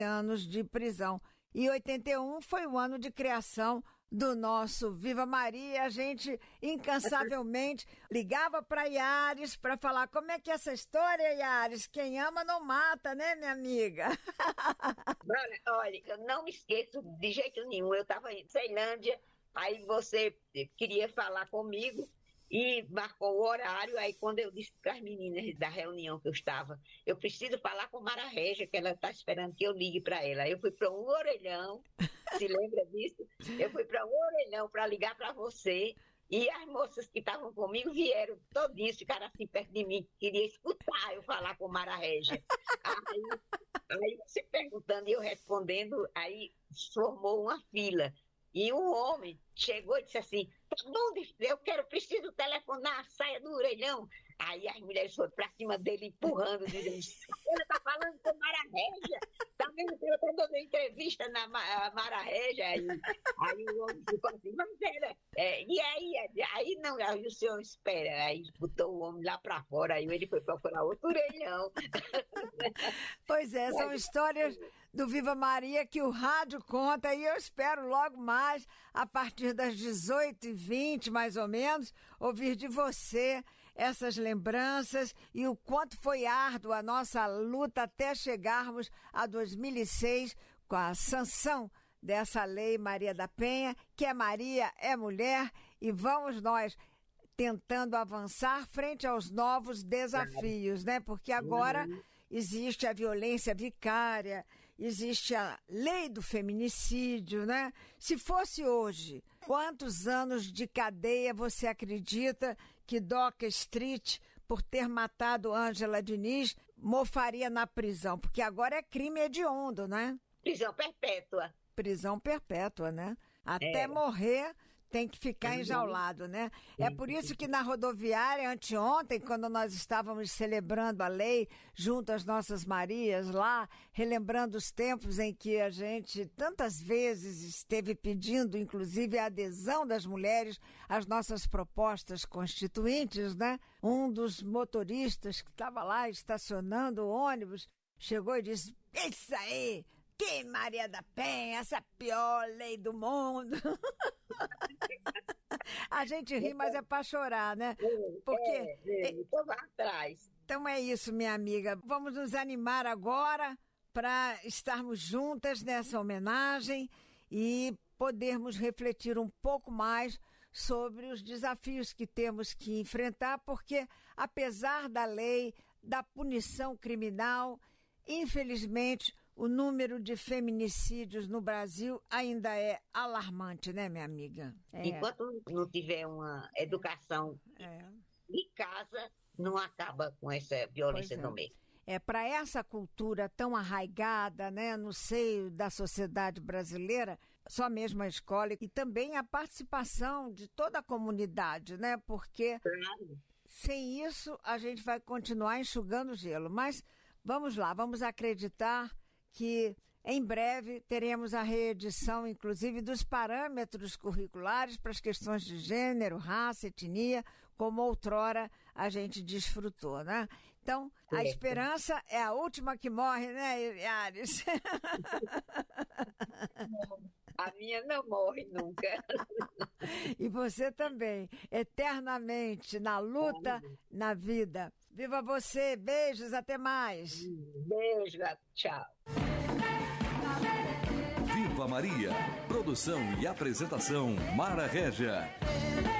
anos de prisão. E 81 foi o ano de criação do nosso Viva Maria. A gente incansavelmente ligava para Yaris para falar como é que é essa história, Yaris. Quem ama não mata, né, minha amiga? Olha, eu não me esqueço de jeito nenhum. Eu estava em Ceilândia, aí você queria falar comigo e marcou o horário. Aí quando eu disse para as meninas da reunião que eu estava, eu preciso falar com Mara Régia, que ela está esperando que eu ligue para ela. Eu fui para um orelhão, se lembra disso? Eu fui para um orelhão para ligar para você, e as moças que estavam comigo vieram todinhas, ficaram assim perto de mim, queria escutar eu falar com Mara Régia. Aí você perguntando e eu respondendo, aí formou uma fila. E um homem chegou e disse assim: tá bom, preciso telefonar a saia do orelhão. Aí as mulheres foram pra cima dele empurrando, dizendo: ele tá falando com Mara Régia, tá vendo que eu tô dando entrevista na Mara Régia. Aí o homem ficou assim: mas era, e aí não, aí o senhor espera. Aí botou o homem lá pra fora, aí ele foi procurar outro orelhão. Pois é, são histórias do Viva Maria que o rádio conta, e eu espero logo mais, a partir das 18h20, mais ou menos, ouvir de você essas lembranças e o quanto foi árdua a nossa luta até chegarmos a 2006 com a sanção dessa lei Maria da Penha, que é Maria, é mulher, e vamos nós tentando avançar frente aos novos desafios, né? Porque agora existe a violência vicária, existe a lei do feminicídio, né? Se fosse hoje, quantos anos de cadeia você acredita que Doca Street, por ter matado Ângela Diniz, mofaria na prisão? Porque agora é crime hediondo, né? Prisão perpétua. Prisão perpétua, né? Até morrer tem que ficar enjaulado, né? É por isso que na rodoviária, anteontem, quando nós estávamos celebrando a lei junto às nossas Marias lá, relembrando os tempos em que a gente tantas vezes esteve pedindo, inclusive, a adesão das mulheres às nossas propostas constituintes, né? Um dos motoristas que estava lá estacionando o ônibus chegou e disse: isso aí, que Maria da Penha, essa é a pior lei do mundo. A gente ri, mas é para chorar, né? Porque estou lá atrás. Então é isso, minha amiga. Vamos nos animar agora para estarmos juntas nessa homenagem e podermos refletir um pouco mais sobre os desafios que temos que enfrentar, porque apesar da lei, da punição criminal, infelizmente, o número de feminicídios no Brasil ainda é alarmante, né, minha amiga? Enquanto não tiver uma educação em casa, não acaba com essa violência doméstica. Para essa cultura tão arraigada, né, no seio da sociedade brasileira, só mesmo a escola e também a participação de toda a comunidade, né? Porque sem isso a gente vai continuar enxugando gelo. Mas vamos lá, vamos acreditar que em breve teremos a reedição, inclusive, dos parâmetros curriculares para as questões de gênero, raça, etnia, como outrora a gente desfrutou, né? Então, a esperança é a última que morre, né, Yaris? A minha não morre nunca. E você também, eternamente, na luta, na vida. Viva você, beijos, até mais. Beijo, tchau. Viva Maria, produção e apresentação Mara Régia.